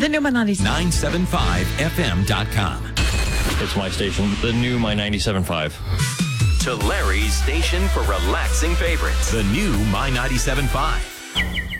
The new My 97. 975fm.com. It's my station, the new My 97.5. To Larry's station for relaxing favorites. The new My 97.5.